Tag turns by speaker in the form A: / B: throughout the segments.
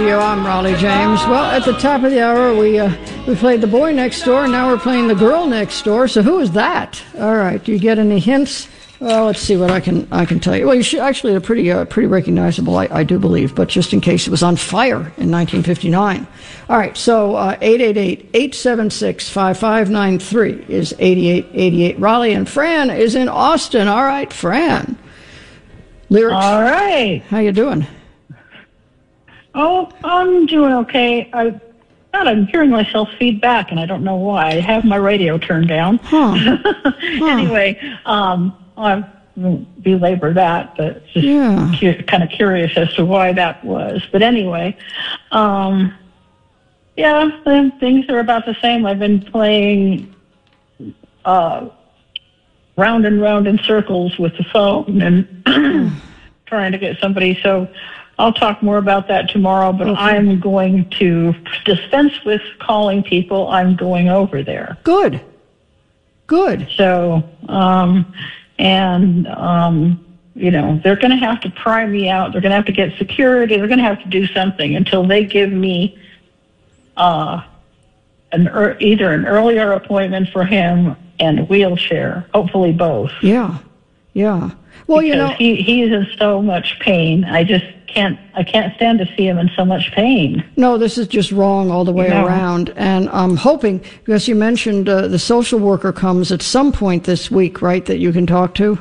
A: Radio. I'm Raleigh James. Well, at the top of the hour, we played The Boy Next Door, and now we're playing The Girl Next Door. So who is that? All right. Do you get any hints? Well, let's see what I can tell you. Well, you should actually pretty recognizable, I do believe, but just in case it was on fire in 1959. All right. So 888-876-5593 is 8888 Raleigh, and Fran is in Austin. All right, Fran. Lyrics.
B: All right.
A: How you doing?
B: Oh, I'm doing okay. I'm hearing myself feedback, and I don't know why. I have my radio turned down. Anyway, I won't belabor that, but just kind of curious as to why that was. But anyway, things are about the same. I've been playing round and round in circles with the phone and trying to get somebody. So I'll talk more about that tomorrow, but I'm going to dispense with calling people. I'm going over there. Good. So, they're going to have to pry me out. They're going to have to get security. They're going to have to do something until they give me either an earlier appointment for him and a wheelchair, hopefully both. Yeah. Well, because he's in so much pain. I can't stand to see him in so much pain. No, this is just wrong all the way around. And I'm hoping, because you mentioned the social worker comes at some point this week, right, that you can talk to?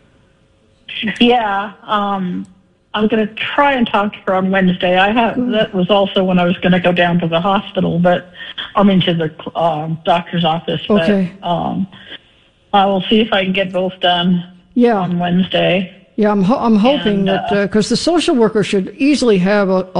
B: Yeah. I'm going to try and talk to her on Wednesday. That was also when I was going to go down to the hospital, to the doctor's office. Okay. But I will see if I can get both done on Wednesday. Yeah, I'm hoping that, because the social worker should easily have a